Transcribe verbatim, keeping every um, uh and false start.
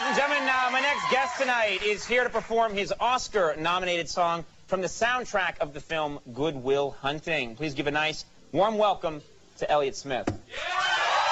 and gentlemen, uh, my next guest tonight is here to perform his Oscar-nominated song from the soundtrack of the film Good Will Hunting. Please give a nice, warm welcome to Elliott Smith. Yeah!